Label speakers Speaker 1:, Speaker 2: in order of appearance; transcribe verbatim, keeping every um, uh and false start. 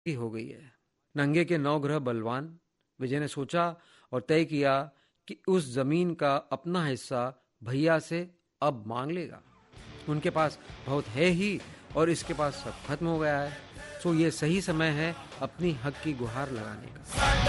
Speaker 1: की हो गई है। नंगे के नौ ग्रह बलवान। विजय ने सोचा और तय किया कि उस जमीन का अपना हिस्सा भैया से अब मांग लेगा। उनके पास बहुत है ही और इसके पास सब खत्म हो गया है, सो ये सही समय है अपनी हक की गुहार लगाने का।